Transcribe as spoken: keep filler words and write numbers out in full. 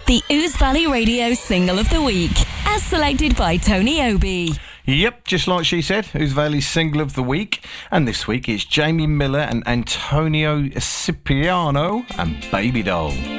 The Ouse Valley Radio Single of the Week, as selected by Tony Obi. Yep, just like she said, Ouse Valley's Single of the Week. And this week it's Jamie Miller and Antonio Cipriano and Baby Doll.